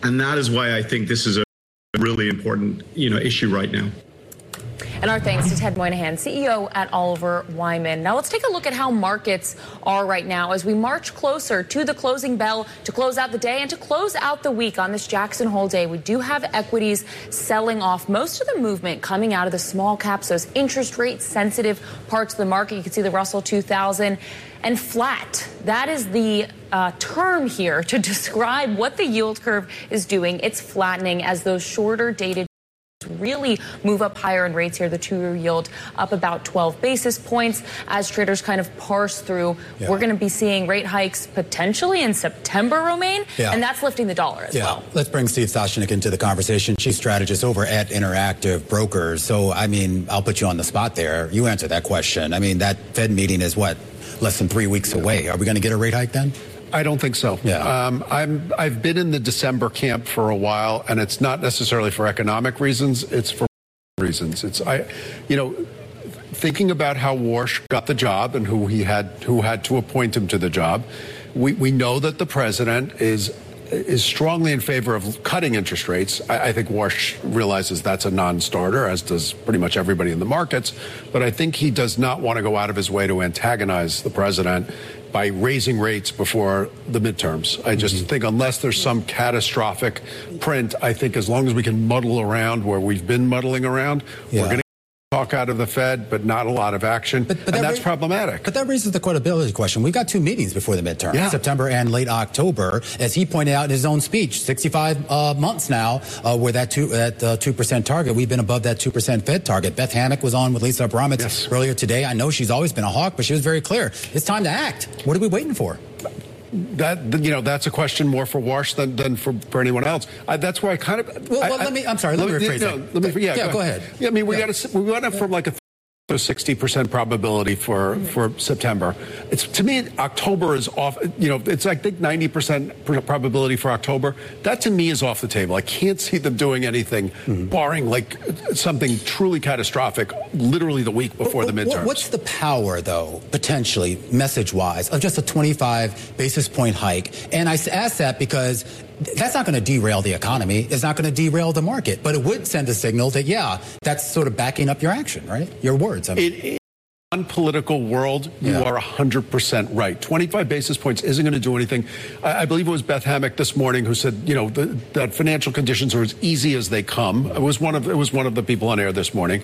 And that is why I think this is a really important, issue right now. And our thanks to Ted Moynihan, CEO at Oliver Wyman. Now let's take a look at how markets are right now as we march closer to the closing bell to close out the day and to close out the week on this Jackson Hole day. We do have equities selling off. Most of the movement coming out of the small caps, those interest rate sensitive parts of the market. You can see the Russell 2000 and flat. That is the term here to describe what the yield curve is doing. It's flattening as those shorter dated really move up higher in rates here. The 2-year yield up about 12 basis points as traders kind of parse through. Yeah. We're going to be seeing rate hikes potentially in September, Romain, and that's lifting the dollar as well. Let's bring Steve Sashnik into the conversation. Chief strategist over at Interactive Brokers. So, I'll put you on the spot there. You answer that question. That Fed meeting is what? Less than 3 weeks away. Are we going to get a rate hike then? I don't think so. Yeah. I've been in the December camp for a while, and it's not necessarily for economic reasons. It's for reasons. Thinking about how Warsh got the job and who had to appoint him to the job, we know that the president is strongly in favor of cutting interest rates. I think Warsh realizes that's a non-starter, as does pretty much everybody in the markets. But I think he does not want to go out of his way to antagonize the president by raising rates before the midterms. I just think unless there's some catastrophic print, I think as long as we can muddle around where we've been muddling around, we're going to talk out of the Fed, but not a lot of action, and that's problematic. But that raises the credibility question. We've got 2 meetings before the midterm, September and late October. As he pointed out in his own speech, 65 months now where that 2% target. We've been above that 2% Fed target. Beth Hammack was on with Lisa Abramowitz earlier today. I know she's always been a hawk, but she was very clear. It's time to act. What are we waiting for? That's a question more for Warsh than for anyone else. That's where I kind of. Let me rephrase that. Go ahead. Yeah, we went up from like a 60% probability for September. To me, October is off. It's I think 90% probability for October. That to me is off the table. I can't see them doing anything, barring like something truly catastrophic, literally the week before the midterms. What's the power, though, potentially message-wise, of just a 25 basis point hike? And I ask that because that's not going to derail the economy. It's not going to derail the market. But it would send a signal that, that's sort of backing up your action, right? Your words. In a political world, you are 100% right. 25 basis points isn't going to do anything. I believe it was Beth Hammack this morning who said, that financial conditions are as easy as they come. It was one of the people on air this morning.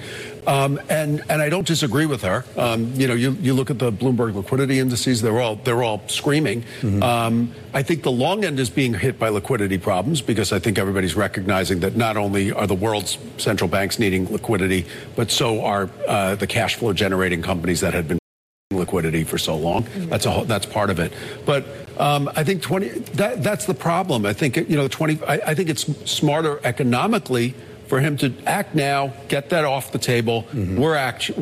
And I don't disagree with her. You look at the Bloomberg liquidity indices, they're all screaming. I think the long end is being hit by liquidity problems because I think everybody's recognizing that not only are the world's central banks needing liquidity, but so are the cash flow generating companies that had been liquidity for so long. That's part of it. But I think that's the problem. I think I think it's smarter economically for him to act now, get that off the table. We're active,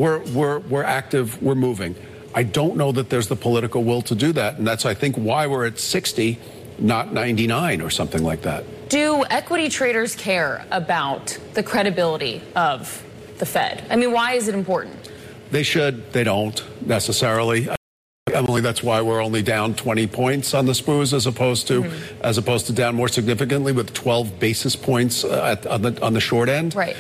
we're moving. I don't know that there's the political will to do that, and that's, I think, why we're at 60, not 99 or something like that. Do equity traders care about the credibility of the Fed? Why is it important? They should. They don't necessarily. Emily, that's why we're only down 20 points on the SPOOs as opposed to down more significantly with 12 basis points on the short end. Right.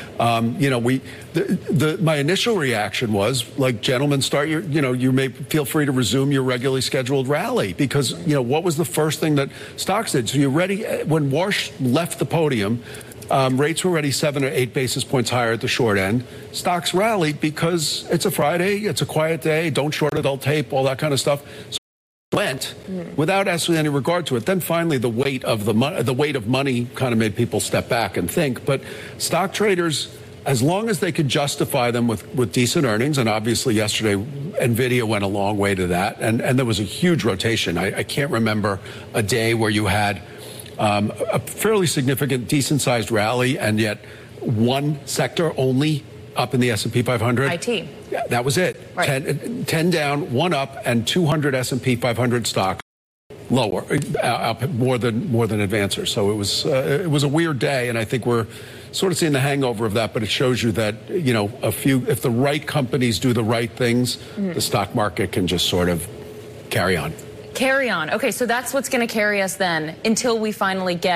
My initial reaction was like, gentlemen, you may feel free to resume your regularly scheduled rally because what was the first thing that stocks did? So you're ready when Warsh left the podium. Rates were already 7 or 8 basis points higher at the short end. Stocks rallied because it's a Friday, it's a quiet day, don't short adult tape, all that kind of stuff. So went without actually any regard to it. Then finally the weight of money kind of made people step back and think. But stock traders, as long as they could justify them with decent earnings, and obviously yesterday NVIDIA went a long way to that, and there was a huge rotation. I can't remember a day where you had a fairly significant, decent-sized rally, and yet one sector only up in the S&P 500. IT. Yeah, that was it. Right. 10 down, 1 up, and 200 S&P 500 stocks lower, up more than advancers. So it was a weird day, and I think we're sort of seeing the hangover of that. But it shows you that if the right companies do the right things, the stock market can just sort of carry on. Carry on. Okay, so that's what's going to carry us then until we finally get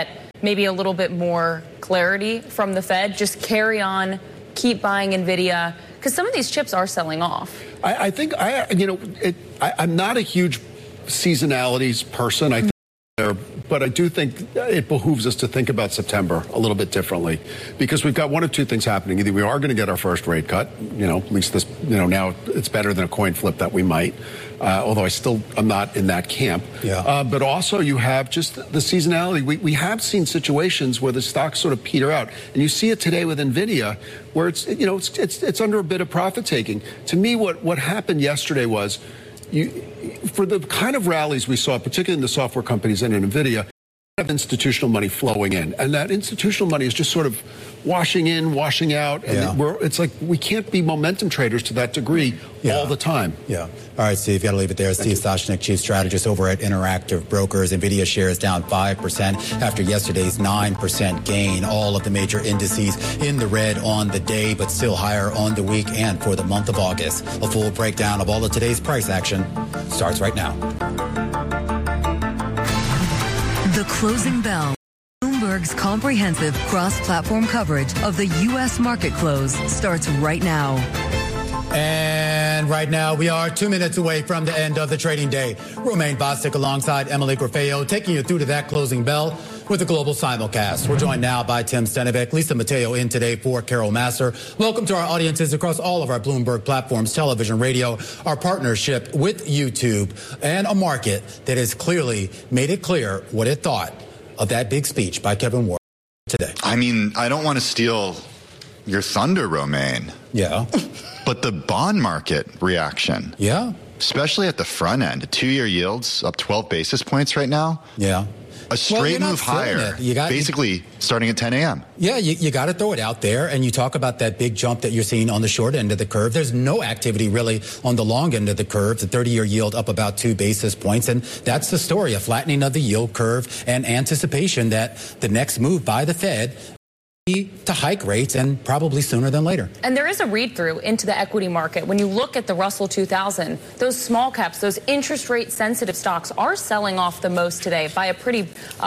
maybe a little bit more clarity from the Fed? Just carry on, keep buying NVIDIA? Because some of these chips are selling off. I think, I'm not a huge seasonalities person. But I do think it behooves us to think about September a little bit differently, because we've got one of two things happening. Either we are going to get our first rate cut, at least this, now it's better than a coin flip that we might, although I'm not in that camp. Yeah. But also you have just the seasonality. We have seen situations where the stocks sort of peter out, and you see it today with NVIDIA, where it's under a bit of profit taking. To me, what happened yesterday was, for the kind of rallies we saw, particularly in the software companies and in NVIDIA, have institutional money flowing in. And that institutional money is just sort of washing in, washing out. And it's like we can't be momentum traders to that degree all the time. Yeah. All right, Steve, you got to leave it there. Steve Soshnick, Chief Strategist over at Interactive Brokers. NVIDIA shares down 5% after yesterday's 9% gain. All of the major indices in the red on the day, but still higher on the week and for the month of August. A full breakdown of all of today's price action starts right now. The Closing Bell. Bloomberg's comprehensive cross-platform coverage of the U.S. market close starts right now. And right now, we are 2 minutes away from the end of the trading day. Romaine Bostick alongside Emily Grafeo taking you through to that closing bell with the global simulcast. We're joined now by Tim Stenovec, Lisa Mateo in today for Carol Massar. Welcome to our audiences across all of our Bloomberg platforms, television, radio, our partnership with YouTube, and a market that has clearly made it clear what it thought of that big speech by Kevin Warren today. I mean, I don't want to steal your thunder, Romaine. Yeah. But the bond market reaction. Yeah. Especially at the front end. 2-year yields up 12 basis points right now. Yeah. A straight move higher, basically starting at 10 a.m. Yeah, you got to throw it out there. And you talk about that big jump that you're seeing on the short end of the curve. There's no activity really on the long end of the curve. The 30-year yield up about 2 basis points. And that's the story, a flattening of the yield curve and anticipation that the next move by the Fed to hike rates, and probably sooner than later. And there is a read-through into the equity market. When you look at the Russell 2000, those small caps, those interest rate sensitive stocks are selling off the most today by a pretty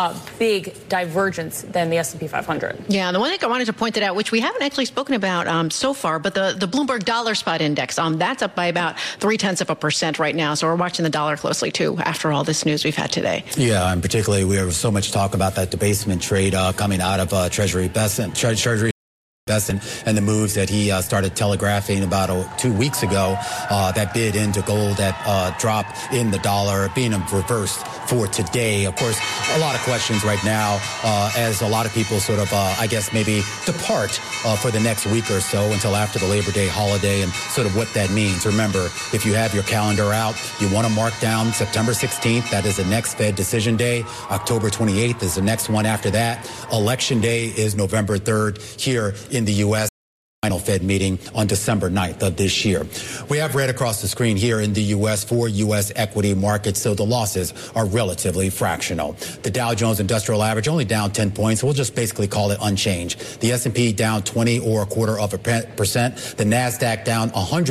big divergence than the S&P 500. Yeah, the one thing I wanted to point it out, which we haven't actually spoken about so far, but the Bloomberg Dollar Spot Index, that's up by about 0.3% right now. So we're watching the dollar closely, too, after all this news we've had today. Yeah, and particularly we have so much talk about that debasement trade coming out of Treasury Treasury and the moves that he started telegraphing about 2 weeks ago, that bid into gold, that drop in the dollar being reversed for today. Of course, a lot of questions right now as a lot of people sort of, I guess, maybe depart for the next week or so until after the Labor Day holiday and sort of what that means. Remember, if you have your calendar out, you want to mark down September 16th. That is the next Fed decision day. October 28th is the next one after that. Election day is November 3rd here in the U.S. Final Fed meeting on December 9th of this year. We have red across the screen here in the U.S. for U.S. equity markets, so the losses are relatively fractional. The Dow Jones Industrial Average only down 10 points. We'll just basically call it unchanged. The S&P down 20 or 0.25%. The NASDAQ down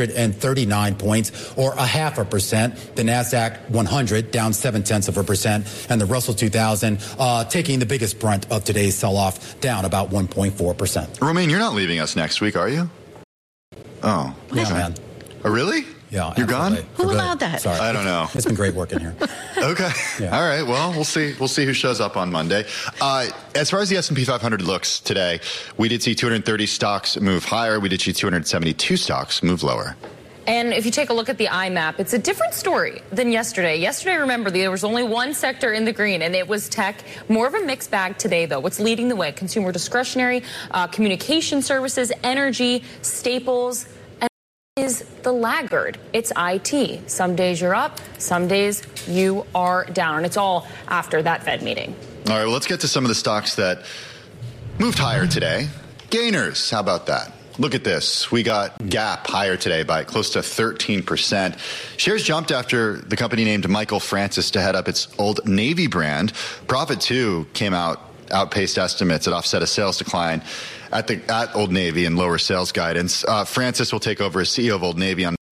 139 points or 0.5%. The NASDAQ 100 down 0.7%. And the Russell 2000 taking the biggest brunt of today's sell-off, down about 1.4%. Romaine, you're not leaving us next week, are you? Oh. Yeah, man. Oh, really? Yeah. You're gone? Who allowed that? Sorry. I don't know. It's been great working here. Okay. Yeah. All right. Well, we'll see. We'll see who shows up on Monday. As far as the S&P 500 looks today, we did see 230 stocks move higher. We did see 272 stocks move lower. And if you take a look at the IMAP, it's a different story than yesterday. Yesterday, remember, there was only one sector in the green, and it was tech. More of a mixed bag today, though. What's leading the way? Consumer discretionary, communication services, energy, staples, and is the laggard. It's IT. Some days you're up, some days you are down. And it's all after that Fed meeting. All right, well, let's get to some of the stocks that moved higher today. Gainers, how about that? Look at this. We got Gap higher today by close to 13%. Shares jumped after the company named Michael Francis to head up its Old Navy brand. Profit, too, came out, outpaced estimates. It offset a sales decline at Old Navy and lower sales guidance. Francis will take over as CEO of Old Navy on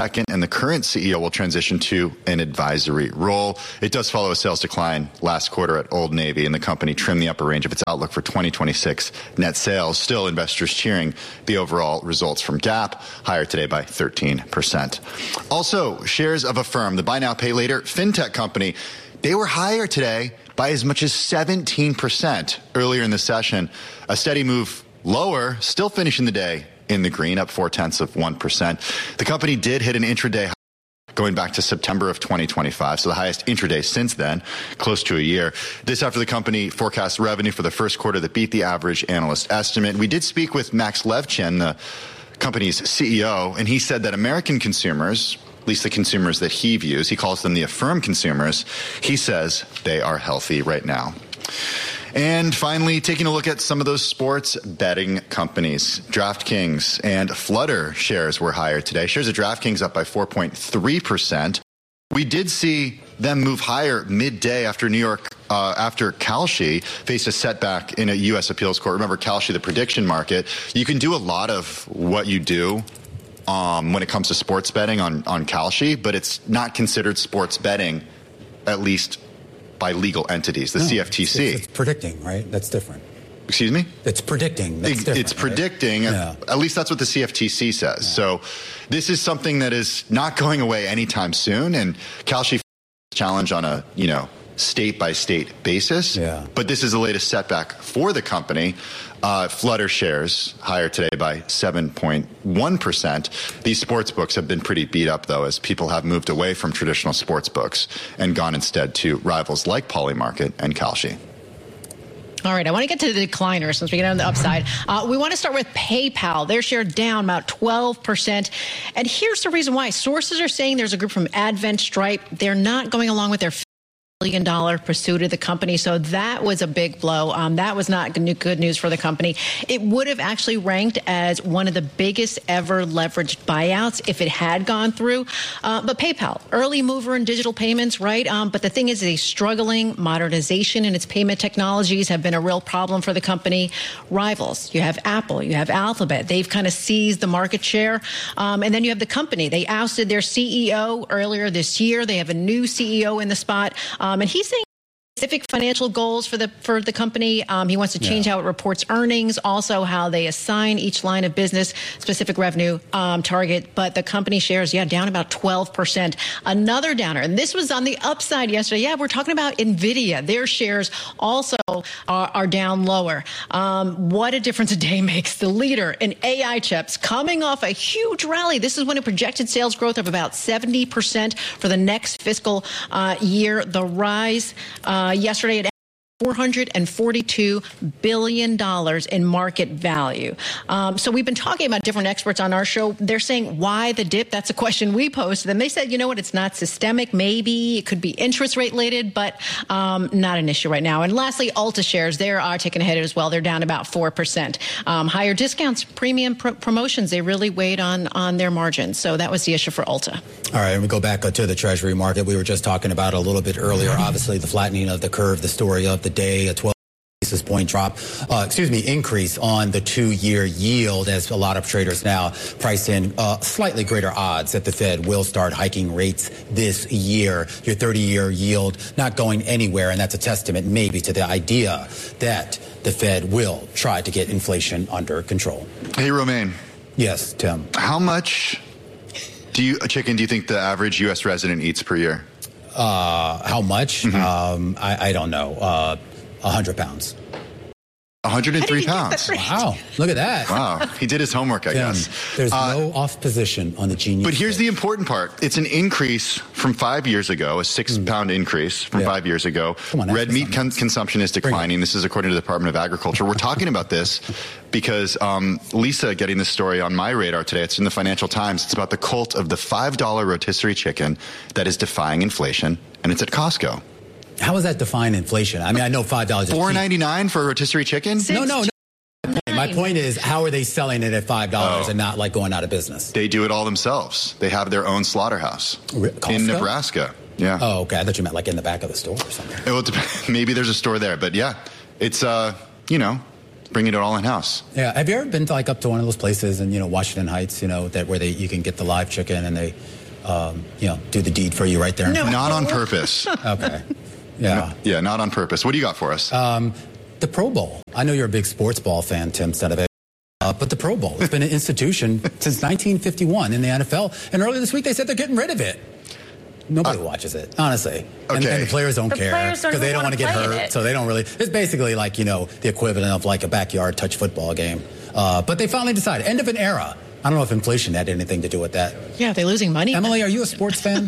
second, and the current CEO will transition to an advisory role. It does follow a sales decline last quarter at Old Navy, and the company trimmed the upper range of its outlook for 2026 net sales. Still, investors cheering the overall results from Gap, higher today by 13%. Also, shares of Affirm, the buy now, pay later fintech company, they were higher today by as much as 17% earlier in the session. A steady move lower, still finishing the day in the green, up 0.4%. The company did hit an intraday high going back to September of 2025, so the highest intraday since then, close to a year. This after the company forecast revenue for the first quarter that beat the average analyst estimate. We did speak with Max Levchin, the company's CEO, and he said that American consumers, at least the consumers that he views, he calls them the Affirm consumers, he says they are healthy right now. And finally, taking a look at some of those sports betting companies. DraftKings and Flutter shares were higher today. Shares of DraftKings up by 4.3%. We did see them move higher midday after after Kalshi faced a setback in a U.S. appeals court. Remember, Kalshi, the prediction market, you can do a lot of what you do when it comes to sports betting on Kalshi, but it's not considered sports betting, at least by legal entities, the CFTC. It's predicting, right? That's different. Excuse me? It's predicting. That's different. It's predicting. Right? At least that's what the CFTC says. Yeah. So this is something that is not going away anytime soon. And Kalshi challenge on a, state-by-state basis. Yeah. But this is the latest setback for the company. Flutter shares higher today by 7.1%. These sports books have been pretty beat up, though, as people have moved away from traditional sports books and gone instead to rivals like Polymarket and Kalshi. All right, I want to get to the decliners since we get on the upside. We want to start with PayPal. Their share down about 12%. And here's the reason why. Sources are saying there's a group from Advent, Stripe. They're not going along with their $1 billion pursuit of the company. So that was a big blow. That was not good news for the company. It would have actually ranked as one of the biggest ever leveraged buyouts if it had gone through. But PayPal, early mover in digital payments, right? But the thing is, a struggling modernization in its payment technologies have been a real problem for the company. Rivals, you have Apple, you have Alphabet. They've kind of seized the market share. And then you have the company. They ousted their CEO earlier this year. They have a new CEO in the spot. And he's saying specific financial goals for the company. He wants to change how it reports earnings, also how they assign each line of business specific revenue target. But the company shares, down about 12%. Another downer, and this was on the upside yesterday. Yeah, we're talking about NVIDIA. Their shares also are down lower. What a difference a day makes. The leader in AI chips coming off a huge rally. This is when a projected sales growth of about 70% for the next fiscal year. The rise yesterday at $442 billion in market value. So we've been talking about different experts on our show. They're saying, why the dip? That's a question we posed to them. They said, it's not systemic. Maybe it could be interest rate related, but not an issue right now. And lastly, Ulta shares, they are taking a hit as well. They're down about 4%. Higher discounts, premium promotions, they really weighed on their margins. So that was the issue for Ulta. All right, and we go back to the Treasury market. We were just talking about a little bit earlier. Obviously, the flattening of the curve, the story of the day, a 12 basis point increase on the 2-year yield, as a lot of traders now price in slightly greater odds that the Fed will start hiking rates this year. Your 30-year yield not going anywhere, and that's a testament maybe to the idea that the Fed will try to get inflation under control. Hey, Romaine. Yes, Tim. How much chicken do you think the average U.S. resident eats per year? How much? Mm-hmm. I don't know. 100 pounds. 103 pounds. Wow. Look at that. Wow. He did his homework, I guess. There's no off position on the Genius. But here's the important part. It's an increase from 5 years ago, a 6-pound increase from 5 years ago. Red meat consumption is declining. This is according to the Department of Agriculture. We're talking about this because Lisa getting this story on my radar today. It's in the Financial Times. It's about the cult of the $5 rotisserie chicken that is defying inflation, and it's at Costco. How is that define inflation? I mean, I know $5 is $4.99 for a rotisserie chicken? No. My point is, how are they selling it at $5 and not going out of business? They do it all themselves. They have their own slaughterhouse in Nebraska. Yeah. Oh, okay. I thought you meant in the back of the store or something. Maybe there's a store there, but yeah, it's bringing it all in-house. Yeah. Have you ever been to, up to one of those places in, Washington Heights, where you can get the live chicken and they, do the deed for you right there? No. Not on purpose. Okay. Yeah. Yeah, not on purpose. What do you got for us? The Pro Bowl. I know you're a big sports ball fan, Tim Sedevich. But the Pro Bowl, it's been an institution since 1951 in the NFL. And earlier this week, they said they're getting rid of it. Nobody watches it, honestly. Okay. And the players don't care because they don't want to get hurt. So they don't really. It's basically the equivalent of a backyard touch football game. But they finally decided, end of an era. I don't know if inflation had anything to do with that. Yeah, they're losing money. Emily, are you a sports fan?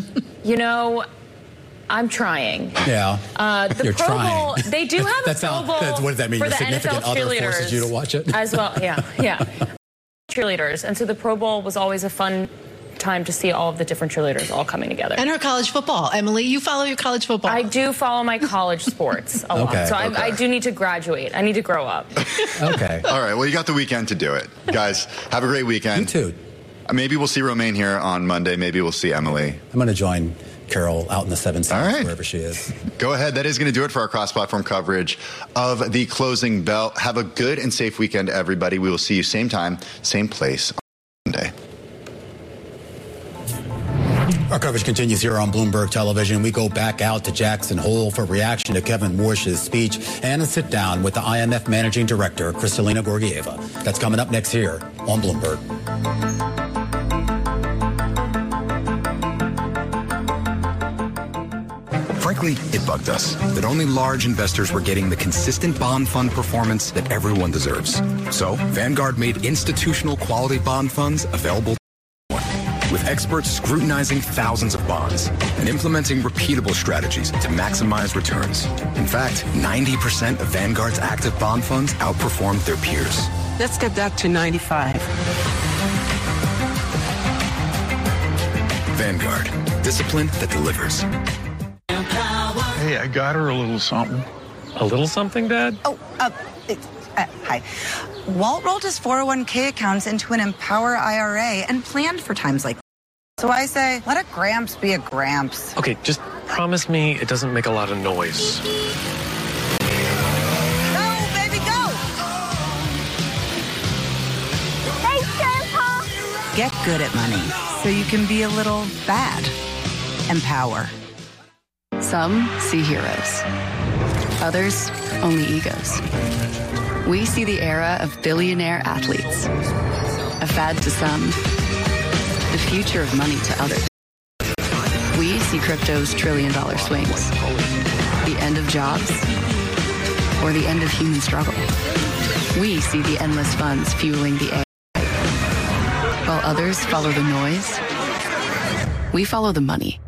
I'm trying. Yeah. The Pro Bowl, they do have a Pro Bowl. What does that mean? For Your the significant NFL other forces you to watch it? As well, yeah. Cheerleaders. And so the Pro Bowl was always a fun time to see all of the different cheerleaders all coming together. And our college football. Emily, you follow your college football. I do follow my college sports a lot. So I do need to graduate. I need to grow up. Okay. All right. Well, you got the weekend to do it. Guys, have a great weekend. You too. Maybe we'll see Romaine here on Monday. Maybe we'll see Emily. I'm going to join Carol out in the 7 Seas, right. wherever she is. Go ahead. That is going to do it for our cross-platform coverage of the closing bell. Have a good and safe weekend, everybody. We will see you same time, same place on Monday. Our coverage continues here on Bloomberg Television. We go back out to Jackson Hole for reaction to Kevin Warsh's speech and a sit down with the IMF Managing Director, Kristalina Georgieva. That's coming up next here on Bloomberg. Frankly, it bugged us that only large investors were getting the consistent bond fund performance that everyone deserves. So, Vanguard made institutional quality bond funds available to everyone, with experts scrutinizing thousands of bonds and implementing repeatable strategies to maximize returns. In fact, 90% of Vanguard's active bond funds outperformed their peers. Let's get that to 95. Vanguard, discipline that delivers. Hey, I got her a little something. A little something, Dad? Hi. Walt rolled his 401k accounts into an Empower IRA and planned for times like this. So I say, let a Gramps be a Gramps. Okay, just promise me it doesn't make a lot of noise. Go, baby, go! Thanks, Grandpa! Get good at money so you can be a little bad. Empower. Some see heroes. Others, only egos. We see the era of billionaire athletes. A fad to some. The future of money to others. We see crypto's trillion-dollar swings. The end of jobs or the end of human struggle. We see the endless funds fueling the AI. While others follow the noise, we follow the money.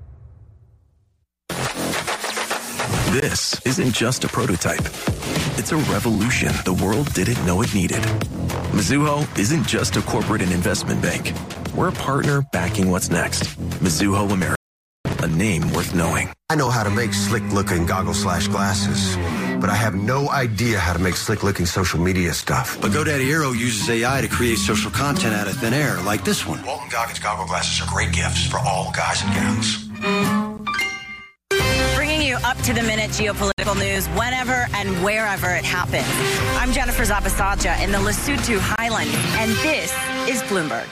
This isn't just a prototype. It's a revolution the world didn't know it needed. Mizuho isn't just a corporate and investment bank. We're a partner backing what's next. Mizuho America, a name worth knowing. I know how to make slick-looking goggles/glasses, but I have no idea how to make slick-looking social media stuff. But GoDaddy Aero uses AI to create social content out of thin air, like this one. Walton Goggins goggle glasses are great gifts for all guys and gals. Up-to-the-minute geopolitical news whenever and wherever it happens. I'm Jennifer Zabasaja in the Lesotho Highlands, and this is Bloomberg.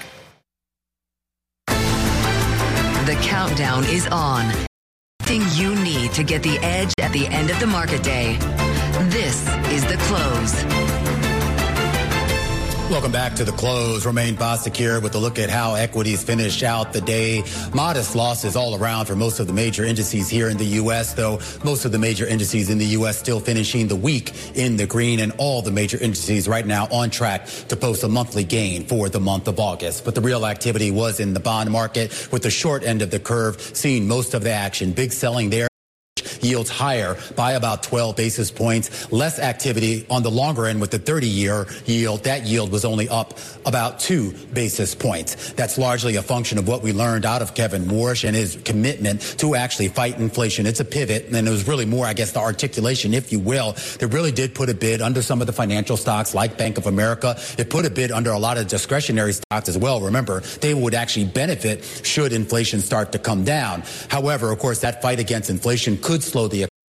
The countdown is on. Everything you need to get the edge at the end of the market day. This is The Close. Welcome back to The Close. Romaine Bostic here with a look at how equities finished out the day. Modest losses all around for most of the major indices here in the U.S., though most of the major indices in the U.S. still finishing the week in the green, and all the major indices right now on track to post a monthly gain for the month of August. But the real activity was in the bond market, with the short end of the curve seeing most of the action. Big selling there. Yields higher by about 12 basis points. Less activity on the longer end with the 30-year yield. That yield was only up about 2 basis points. That's largely a function of what we learned out of Kevin Warsh and his commitment to actually fight inflation. It's a pivot, and it was really more, I guess, the articulation, if you will, that really did put a bid under some of the financial stocks like Bank of America. It put a bid under a lot of discretionary stocks as well. Remember, they would actually benefit should inflation start to come down. However, of course, that fight against inflation could slow the economy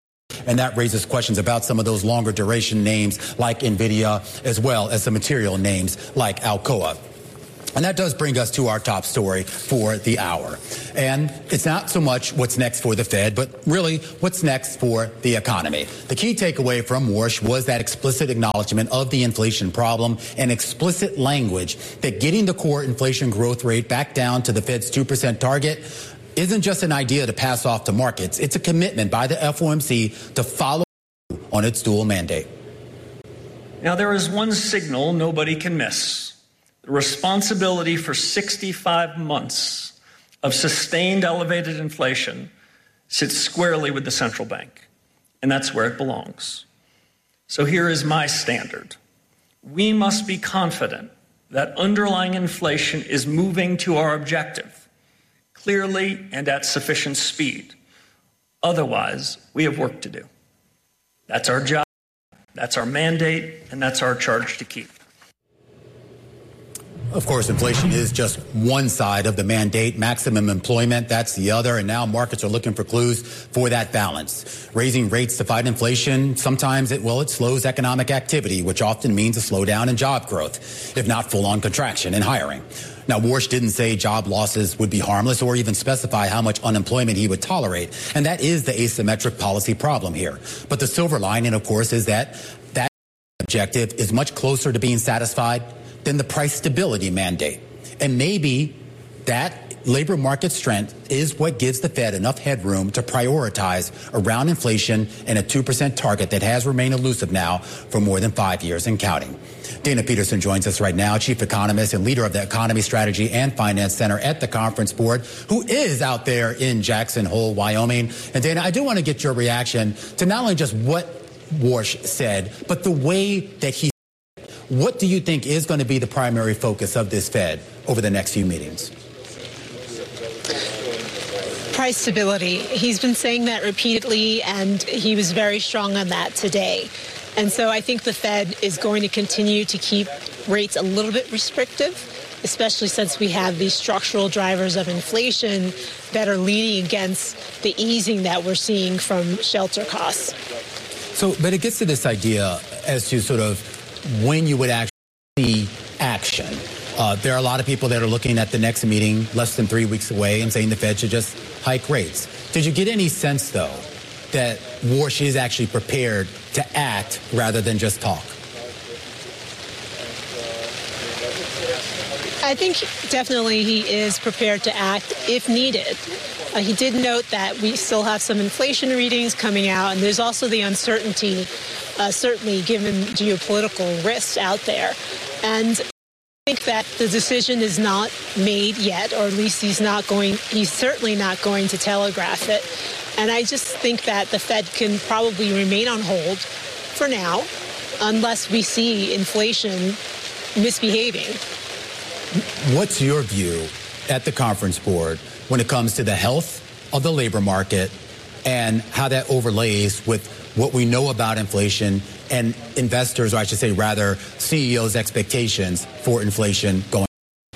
And that raises questions about some of those longer duration names like NVIDIA, as well as some material names like Alcoa. And that does bring us to our top story for the hour. And it's not so much what's next for the Fed, but really what's next for the economy. The key takeaway from Warsh was that explicit acknowledgement of the inflation problem and explicit language that getting the core inflation growth rate back down to the Fed's 2% target isn't just an idea to pass off to markets. It's a commitment by the FOMC to follow on its dual mandate. Now, there is one signal nobody can miss. The responsibility for 65 months of sustained elevated inflation sits squarely with the central bank, and that's where it belongs. So here is my standard. We must be confident that underlying inflation is moving to our objective, clearly and at sufficient speed. Otherwise, we have work to do. That's our job, that's our mandate, and that's our charge to keep. Of course, inflation is just one side of the mandate. Maximum employment, that's the other. And now markets are looking for clues for that balance. Raising rates to fight inflation, sometimes it slows economic activity, which often means a slowdown in job growth, if not full-on contraction in hiring. Now, Warsh didn't say job losses would be harmless or even specify how much unemployment he would tolerate. And that is the asymmetric policy problem here. But the silver lining, of course, is that that objective is much closer to being satisfied than the price stability mandate. And maybe that labor market strength is what gives the Fed enough headroom to prioritize around inflation and a 2% target that has remained elusive now for more than 5 years and counting. Dana Peterson joins us right now, chief economist and leader of the Economy Strategy and Finance Center at the Conference Board, who is out there in Jackson Hole, Wyoming. And Dana, I do want to get your reaction to not only just what Warsh said, but the way that he. What do you think is going to be the primary focus of this Fed over the next few meetings? Price stability. He's been saying that repeatedly, and he was very strong on that today. And so I think the Fed is going to continue to keep rates a little bit restrictive, especially since we have these structural drivers of inflation that are leaning against the easing that we're seeing from shelter costs. So, but it gets to this idea as to sort of when you would actually see action. There are a lot of people that are looking at the next meeting less than 3 weeks away and saying the Fed should just hike rates. Did you get any sense, though, that Warsh is actually prepared to act rather than just talk? I think definitely he is prepared to act if needed. He did note that we still have some inflation readings coming out, and there's also the uncertainty, certainly given geopolitical risks out there. And I think that the decision is not made yet, or at least he's certainly not going to telegraph it. And I just think that the Fed can probably remain on hold for now, unless we see inflation misbehaving. What's your view at the Conference Board when it comes to the health of the labor market and how that overlays with what we know about inflation and investors, or I should say rather CEOs' expectations for inflation going?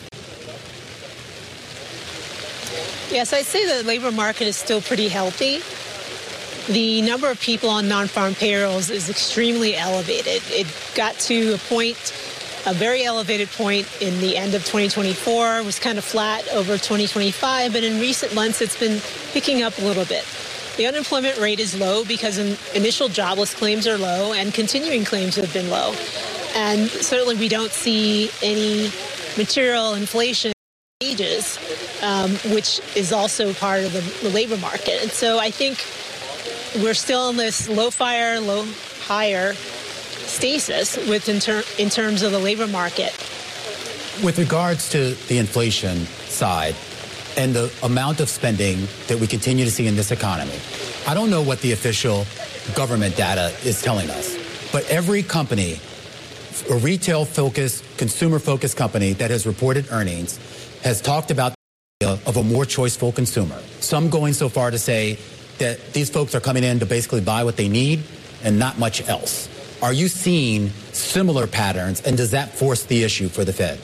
Yes, I'd say the labor market is still pretty healthy. The number of people on non-farm payrolls is extremely elevated. It got to a very elevated point in the end of 2024, was kind of flat over 2025, but in recent months it's been picking up a little bit. The unemployment rate is low because initial jobless claims are low and continuing claims have been low. And certainly we don't see any material inflation in wages, which is also part of the labor market. And so I think we're still in this low higher stasis in terms of the labor market. With regards to the inflation side and the amount of spending that we continue to see in this economy, I don't know what the official government data is telling us, but every company, a retail-focused, consumer-focused company that has reported earnings has talked about the idea of a more choiceful consumer. Some going so far to say that these folks are coming in to basically buy what they need and not much else. Are you seeing similar patterns, and does that force the issue for the Fed?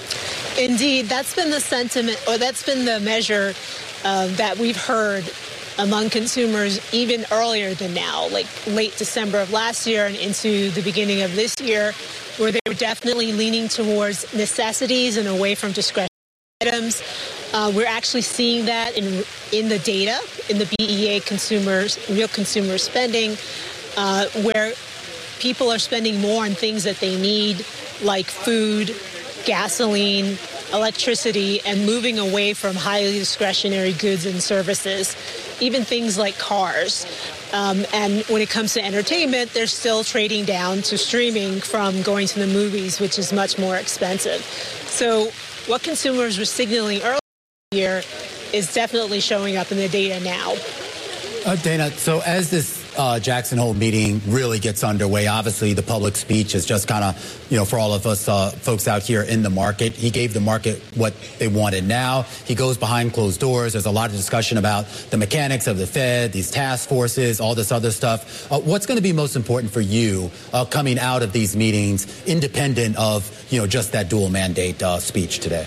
Indeed, that's been the sentiment, or that's been the measure that we've heard among consumers even earlier than now, like late December of last year and into the beginning of this year, where they were definitely leaning towards necessities and away from discretionary items. We're actually seeing that in the data, in the BEA real consumer spending, where people are spending more on things that they need, like food, gasoline, electricity, and moving away from highly discretionary goods and services, even things like cars. And when it comes to entertainment, they're still trading down to streaming from going to the movies, which is much more expensive. So what consumers were signaling earlier year is definitely showing up in the data now. Dana, so as this Jackson Hole meeting really gets underway, obviously the public speech is just kind of, for all of us folks out here in the market, he gave the market what they wanted. Now he goes behind closed doors. There's a lot of discussion about the mechanics of the Fed, these task forces, all this other stuff. What's going to be most important for you coming out of these meetings, independent of, just that dual mandate speech today?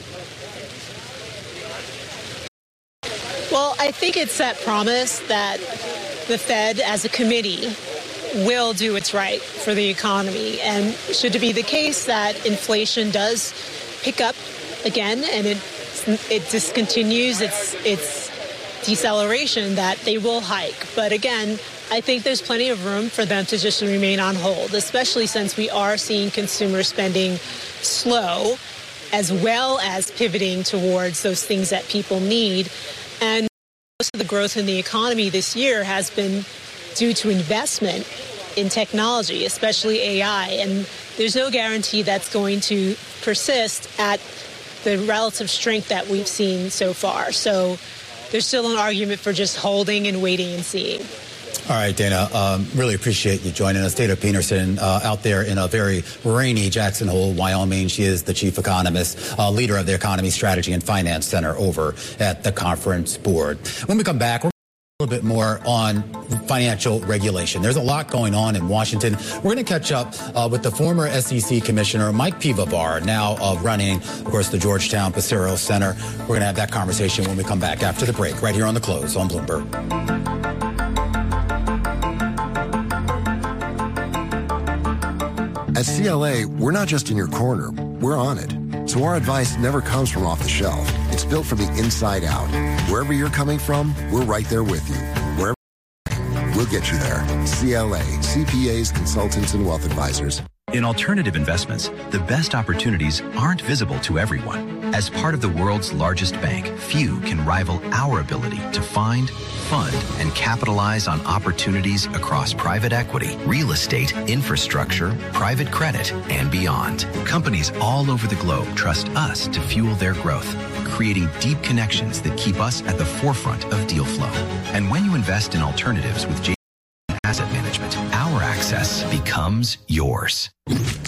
Well, I think it's that promise that the Fed as a committee will do what's right for the economy. And should it be the case that inflation does pick up again and it discontinues its deceleration, that they will hike. But again, I think there's plenty of room for them to just remain on hold, especially since we are seeing consumer spending slow, as well as pivoting towards those things that people need. And most of the growth in the economy this year has been due to investment in technology, especially AI. And there's no guarantee that's going to persist at the relative strength that we've seen so far. So there's still an argument for just holding and waiting and seeing. All right, Dana, really appreciate you joining us. Dana Peterson out there in a very rainy Jackson Hole, Wyoming. She is the chief economist, leader of the Economy Strategy and Finance Center over at the Conference Board. When we come back, we're a little bit more on financial regulation. There's a lot going on in Washington. We're going to catch up with the former SEC Commissioner, Mike Pivovar, now running, of course, the Georgetown Passero Center. We're going to have that conversation when we come back after the break, right here on The Close on Bloomberg. At CLA, we're not just in your corner, we're on it. So our advice never comes from off the shelf. It's built from the inside out. Wherever you're coming from, we're right there with you. Wherever we'll get you there. CLA, CPAs, consultants, and wealth advisors. In alternative investments, the best opportunities aren't visible to everyone. As part of the world's largest bank, few can rival our ability to find, fund, and capitalize on opportunities across private equity, real estate, infrastructure, private credit, and beyond. Companies all over the globe trust us to fuel their growth, creating deep connections that keep us at the forefront of deal flow. And when you invest in alternatives with Asset Management, our access becomes yours.